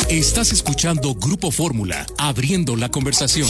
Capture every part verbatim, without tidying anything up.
Estás escuchando Grupo Fórmula, abriendo la conversación.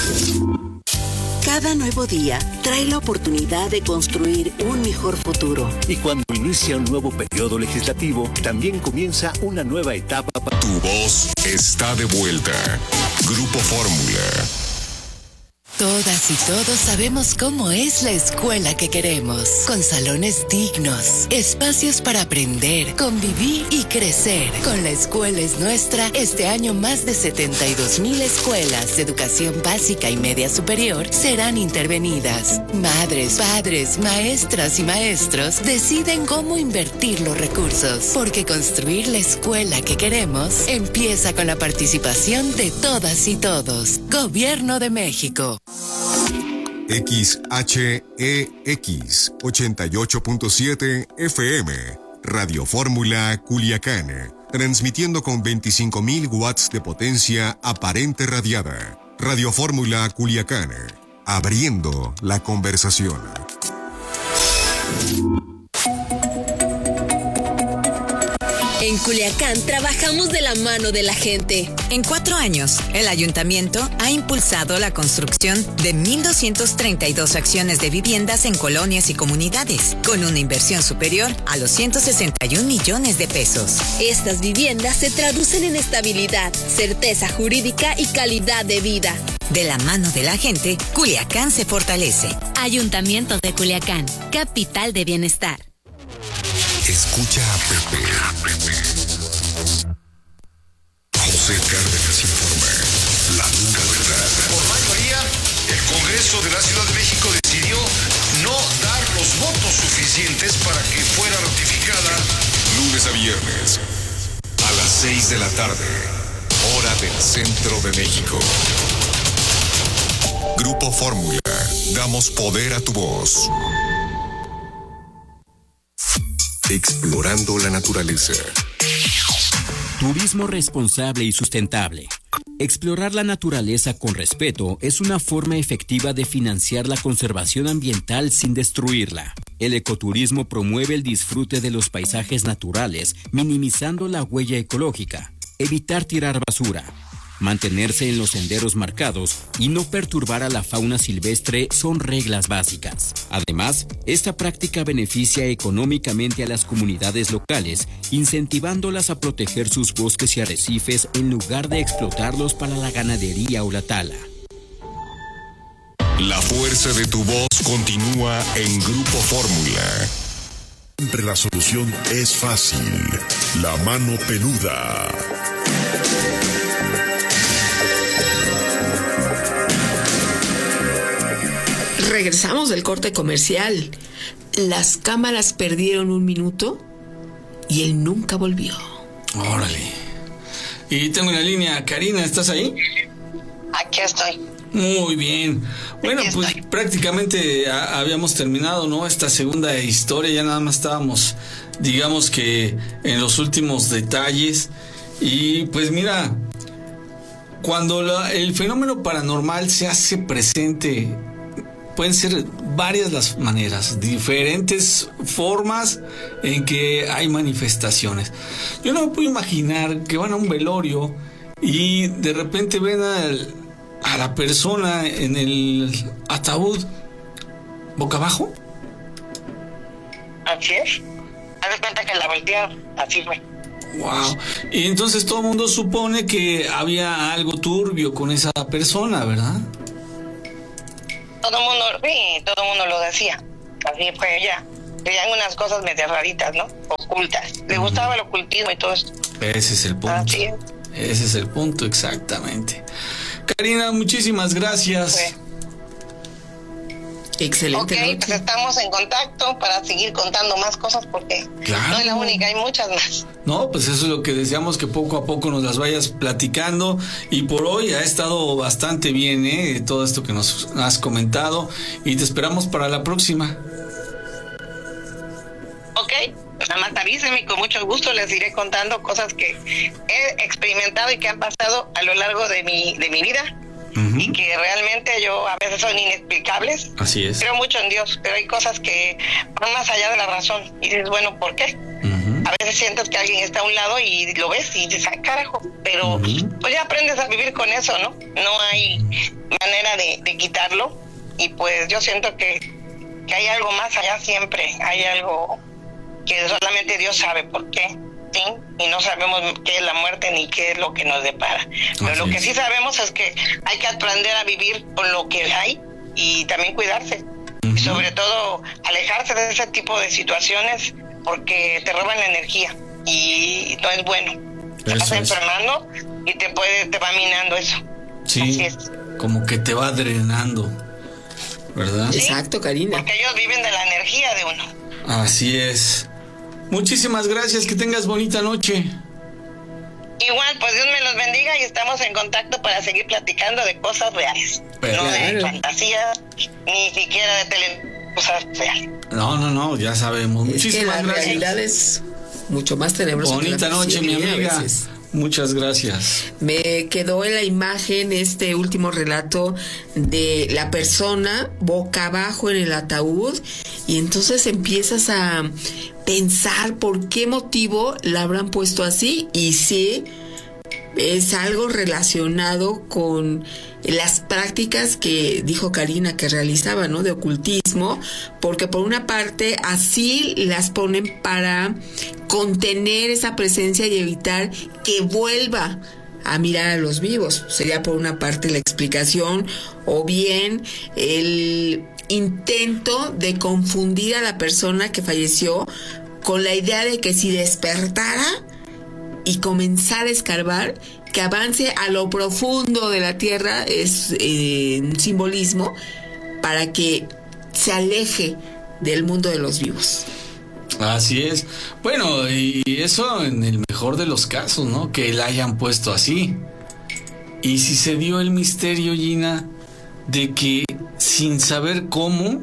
Cada nuevo día trae la oportunidad de construir un mejor futuro. Y cuando inicia un nuevo periodo legislativo, también comienza una nueva etapa. Tu voz está de vuelta. Grupo Fórmula. Todas y todos sabemos cómo es la escuela que queremos, con salones dignos, espacios para aprender, convivir y crecer. Con La Escuela es Nuestra, este año más de setenta y dos mil escuelas de educación básica y media superior serán intervenidas. Madres, padres, maestras y maestros deciden cómo invertir los recursos, porque construir la escuela que queremos empieza con la participación de todas y todos. Gobierno de México. X H E X ochenta y ocho punto siete F M, Radio Fórmula Culiacán, transmitiendo con veinticinco mil watts de potencia aparente radiada. Radio Fórmula Culiacán, abriendo la conversación. En Culiacán trabajamos de la mano de la gente. En cuatro años, el ayuntamiento ha impulsado la construcción de mil doscientas treinta y dos acciones de viviendas en colonias y comunidades, con una inversión superior a los ciento sesenta y un millones de pesos. Estas viviendas se traducen en estabilidad, certeza jurídica y calidad de vida. De la mano de la gente, Culiacán se fortalece. Ayuntamiento de Culiacán, capital de bienestar. Escucha a Pepe. José Cárdenas informa. La dura verdad. Por mayoría, el Congreso de la Ciudad de México decidió no dar los votos suficientes para que fuera ratificada. Lunes a viernes, a las seis de la tarde, hora del centro de México. Grupo Fórmula. Damos poder a tu voz. Explorando la naturaleza. Turismo responsable y sustentable. Explorar la naturaleza con respeto es una forma efectiva de financiar la conservación ambiental sin destruirla. El ecoturismo promueve el disfrute de los paisajes naturales, minimizando la huella ecológica. Evitar tirar basura. Mantenerse en los senderos marcados y no perturbar a la fauna silvestre son reglas básicas. Además, esta práctica beneficia económicamente a las comunidades locales, incentivándolas a proteger sus bosques y arrecifes en lugar de explotarlos para la ganadería o la tala. La fuerza de tu voz continúa en Grupo Fórmula. Siempre la solución es fácil. La mano peluda. Regresamos del corte comercial. Las cámaras perdieron un minuto y él nunca volvió. Órale. Y tengo en la línea, Karina, ¿estás ahí? Aquí estoy. Muy bien. Bueno, pues prácticamente a, habíamos terminado, ¿no? Esta segunda historia, ya nada más estábamos, digamos que en los últimos detalles. Y pues mira, cuando la, el fenómeno paranormal se hace presente, pueden ser varias las maneras, diferentes formas en que hay manifestaciones. Yo no me puedo imaginar que van a un velorio y de repente ven al, a la persona en el ataúd boca abajo. Así es. Haz de cuenta que la voltearon, así fue. Wow. Y entonces todo el mundo supone que había algo turbio con esa persona, ¿verdad? Todo el mundo, sí, todo el mundo lo decía. Así fue ella. Veían unas cosas medio raritas, ¿no? Ocultas. Le gustaba el ocultismo y todo esto. Ese es el punto. Así es. Ese es el punto, exactamente. Karina, muchísimas gracias. Sí. Excelente. Ok, noche. Pues estamos en contacto para seguir contando más cosas porque claro. No es la única, hay muchas más. No, pues eso es lo que deseamos, que poco a poco nos las vayas platicando. Y por hoy ha estado bastante bien, ¿eh? Todo esto que nos has comentado. Y te esperamos para la próxima. Ok, nada más avísenme y con mucho gusto les iré contando cosas que he experimentado y que han pasado a lo largo de mi, de mi vida. Uh-huh. Y que realmente yo a veces son inexplicables. Así es. Creo mucho en Dios, pero hay cosas que van más allá de la razón. Y dices, bueno, ¿por qué? Uh-huh. a veces sientes que alguien está a un lado y lo ves y dices, ah, carajo, pero uh-huh. pues ya aprendes a vivir con eso, ¿no? No hay manera de, de quitarlo, y pues yo siento que, que hay algo más allá siempre, hay algo que solamente Dios sabe por qué, ¿sí? Y no sabemos qué es la muerte ni qué es lo que nos depara. Pero Así lo que es. sí sabemos es que hay que aprender a vivir con lo que hay y también cuidarse. Uh-huh. Y sobre todo alejarse de ese tipo de situaciones porque te roban la energía y no es bueno. Te vas enfermando y te puede, te va minando eso. Sí, Así es. Como que te va drenando, ¿verdad? ¿Sí? Exacto, Karina. Porque ellos viven de la energía de uno. Así es. Muchísimas gracias, que tengas bonita noche. Igual, pues Dios me los bendiga y estamos en contacto para seguir platicando de cosas reales. Pero, no de claro. fantasías, ni siquiera de tele, cosas reales. No, no, no, ya sabemos. Es Muchísimas que la gracias. realidad es mucho más tenebrosa. Bonita noche, mi amiga. Muchas gracias. Me quedó en la imagen este último relato de la persona boca abajo en el ataúd, y entonces empiezas a pensar por qué motivo la habrán puesto así, y sí, es algo relacionado con las prácticas que dijo Karina que realizaba, ¿no? De ocultismo, porque por una parte así las ponen para contener esa presencia y evitar que vuelva a mirar a los vivos. Sería por una parte la explicación, o bien el intento de confundir a la persona que falleció con la idea de que si despertara y comenzara a escarbar, que avance a lo profundo de la tierra, es eh, un simbolismo para que se aleje del mundo de los vivos. Así es. Bueno, y eso en el mejor de los casos, ¿no? Que la hayan puesto así. Y si se dio el misterio, Gina, de que sin saber cómo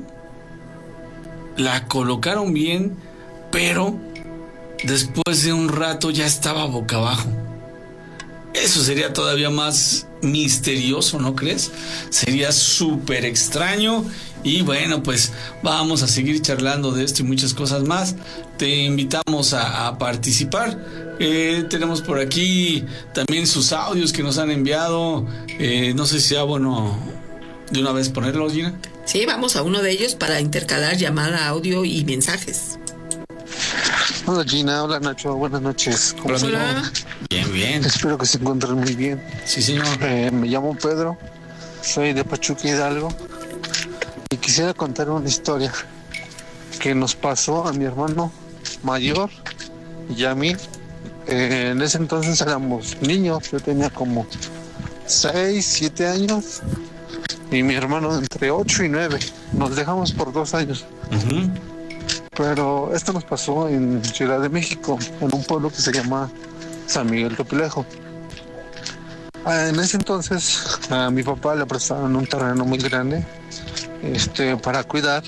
la colocaron bien, pero después de un rato ya estaba boca abajo. Eso sería todavía más misterioso, ¿no crees? Sería súper extraño. Y bueno, pues vamos a seguir charlando de esto y muchas cosas más. Te invitamos a, a participar. Eh, tenemos por aquí también sus audios que nos han enviado. Eh, no sé si sea bueno de una vez ponerlos, Gina. Sí, vamos a uno de ellos para intercalar llamada, audio y mensajes. Hola Gina, hola Nacho, buenas noches. ¿Cómo están? Hola. Bien, bien. Espero que se encuentren muy bien. Sí, señor. Eh, me llamo Pedro, soy de Pachuca, Hidalgo, y quisiera contar una historia que nos pasó a mi hermano mayor y a mí. Eh, en ese entonces éramos niños, yo tenía como seis, siete años y mi hermano entre ocho y nueve. Nos dejamos por dos años. Uh-huh. Pero esto nos pasó en Ciudad de México, en un pueblo que se llama San Miguel Topilejo. En ese entonces a mi papá le prestaron un terreno muy grande este, para cuidar.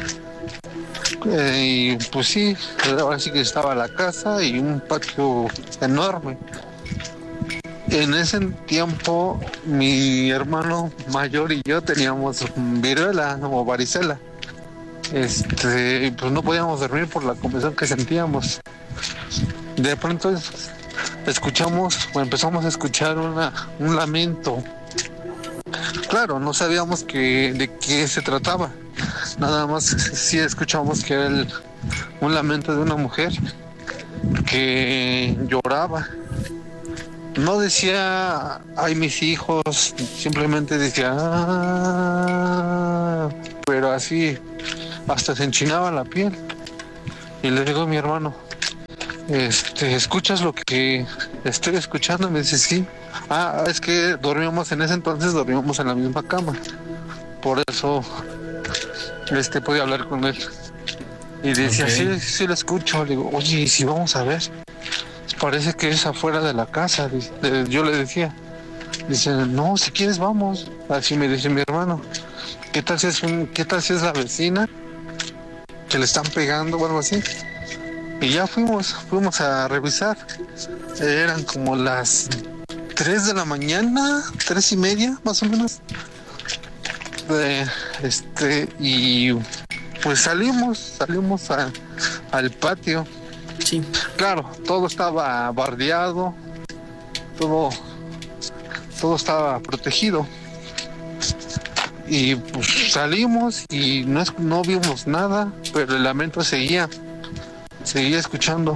Eh, y pues sí, ahora sí que estaba la casa y un patio enorme. En ese tiempo mi hermano mayor y yo teníamos viruela o varicela. Este, pues no podíamos dormir por la comezón que sentíamos. De pronto escuchamos o empezamos a escuchar una, un lamento. Claro, no sabíamos que, de qué se trataba. Nada más sí escuchamos que era el, un lamento de una mujer que lloraba. No decía, ay mis hijos, simplemente decía, ah, pero así, hasta se enchinaba la piel. Y le digo a mi hermano, este, ¿escuchas lo que estoy escuchando? Me dice, sí. Ah, es que dormíamos en ese entonces, dormíamos en la misma cama. Por eso, este, podía hablar con él. Y decía, okay. sí, sí lo escucho. Le digo, oye, ¿y si vamos a ver? Parece que es afuera de la casa. Yo le decía, dice, no, si quieres vamos. Así me dice mi hermano, ¿qué tal si es un, qué tal si es la vecina que le están pegando o algo así? Y ya fuimos, fuimos a revisar. Eran como las tres de la mañana, tres y media más o menos. Eh, este, y pues salimos, salimos a, al patio. Sí. Claro, todo estaba bardeado, todo, todo estaba protegido. Y pues salimos y no, no vimos nada, pero el lamento seguía, seguía escuchando.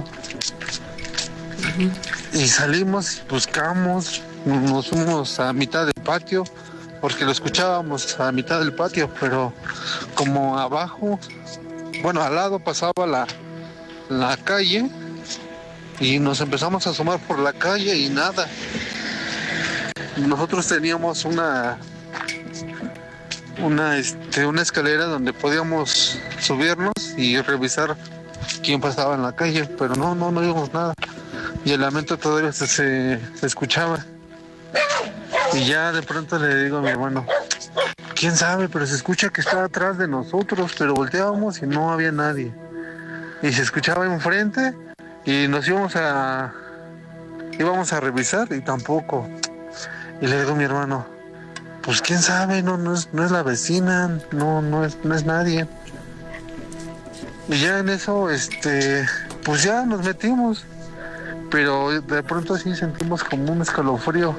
Uh-huh. Y salimos, buscamos, nos fuimos a mitad del patio, porque lo escuchábamos a mitad del patio, pero como abajo, bueno, al lado pasaba la, la calle, y nos empezamos a asomar por la calle y nada. Nosotros teníamos una... una este una escalera donde podíamos subirnos y revisar quién pasaba en la calle, pero no, no, no vimos nada. Y el lamento todavía se, se, se escuchaba. Y ya de pronto le digo a mi hermano, quién sabe, pero se escucha que está atrás de nosotros, pero volteábamos y no había nadie. Y se escuchaba enfrente y nos íbamos a íbamos a revisar y tampoco. Y le digo a mi hermano, pues quién sabe, no, no es, no es la vecina, no, no es, no es nadie. Y ya en eso, este, pues ya nos metimos, pero de pronto sí sentimos como un escalofrío.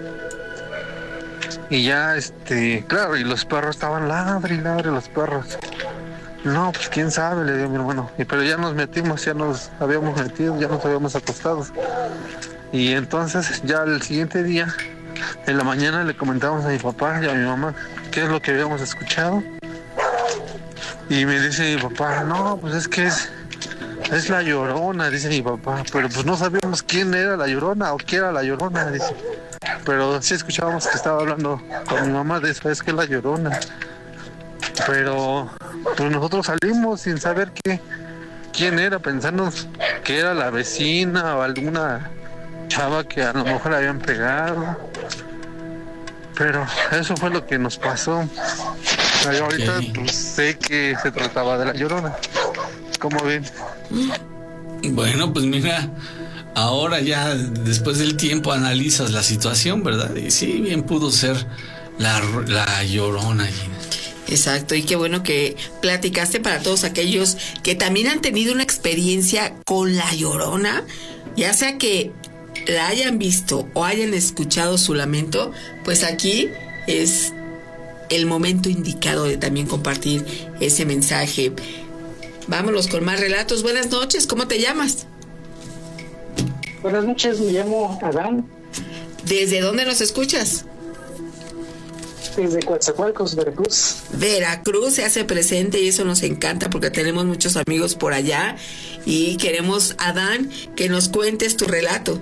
Y ya, este, claro, y los perros estaban ladre y ladre los perros. No, pues quién sabe, le digo a mi hermano. Y pero ya nos metimos, ya nos habíamos metido, ya nos habíamos acostado. Y entonces ya el siguiente día, en la mañana, le comentamos a mi papá y a mi mamá qué es lo que habíamos escuchado. Y me dice mi papá, no, pues es que es, es la Llorona, dice mi papá. Pero pues no sabíamos quién era la Llorona o qué era la Llorona, dice. Pero sí escuchábamos que estaba hablando con mi mamá de eso, es que es la Llorona. Pero pues nosotros salimos sin saber qué, quién era, pensando que era la vecina o alguna chava que a lo mejor le habían pegado. Pero eso fue lo que nos pasó. Yo ahorita okay. pues, sé que se trataba de la Llorona. ¿Cómo ven? Bueno, pues mira, ahora ya después del tiempo analizas la situación, ¿verdad? Y sí, bien pudo ser la, la Llorona, Gina. Exacto, y qué bueno que platicaste para todos aquellos que también han tenido una experiencia con la Llorona, ya sea que la hayan visto o hayan escuchado su lamento, pues aquí es el momento indicado de también compartir ese mensaje. Vámonos con más relatos. Buenas noches, ¿cómo te llamas? Buenas noches, me llamo Adán. ¿Desde dónde nos escuchas? Desde Coatzacoalcos, Veracruz. Veracruz se hace presente y eso nos encanta porque tenemos muchos amigos por allá y queremos, Adán, que nos cuentes tu relato.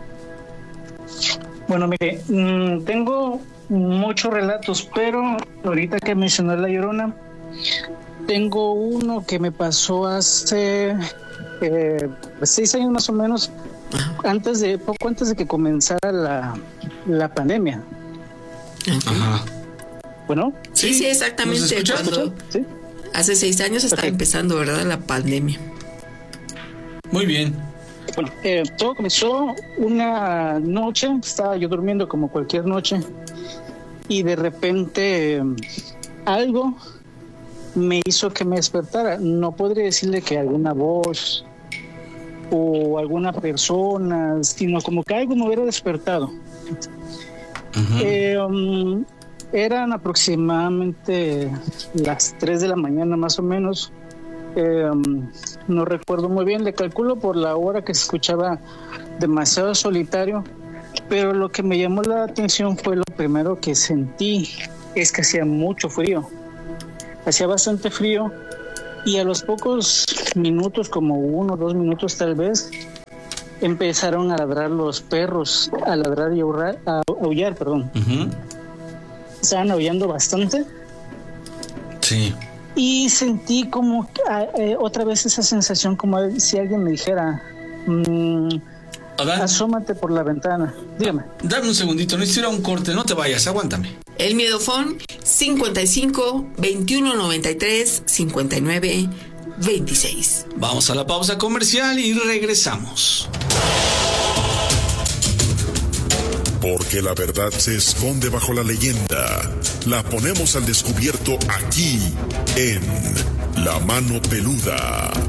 Bueno, mire, mmm, tengo muchos relatos, pero ahorita que mencioné la Llorona, tengo uno que me pasó hace eh, seis años más o menos, antes de poco antes de que comenzara la, la pandemia. Ajá. Bueno. Sí, sí, sí, exactamente. Cuando ¿Sí? Hace seis años estaba okay. empezando, ¿verdad? La pandemia. Muy bien. Bueno, eh, todo comenzó una noche, estaba yo durmiendo como cualquier noche y de repente eh, algo me hizo que me despertara. No podría decirle que alguna voz o alguna persona, sino como que algo me hubiera despertado. Uh-huh. Eh, um, eran aproximadamente las tres de la mañana más o menos. Eh, um, no recuerdo muy bien, le calculo por la hora que se escuchaba demasiado solitario, pero lo que me llamó la atención fue lo primero que sentí, es que hacía mucho frío, hacía bastante frío y a los pocos minutos, como uno o dos minutos tal vez, empezaron a ladrar los perros, a ladrar y aullar, a aullar, perdón. Uh-huh. Estaban aullando bastante. Sí. Y sentí como eh, otra vez esa sensación como si alguien me dijera, mmm, asómate por la ventana. Dígame. Dame un segundito, necesito ir a un corte, no te vayas, aguántame. El miedofón cincuenta y cinco, veintiuno noventa y tres, cincuenta y nueve, veintiséis. Vamos a la pausa comercial y regresamos. Porque la verdad se esconde bajo la leyenda. La ponemos al descubierto aquí, en La Mano Peluda.